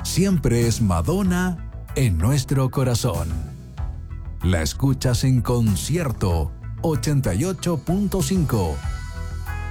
siempre es Madonna en nuestro corazón. La escuchas en Concierto 88.5.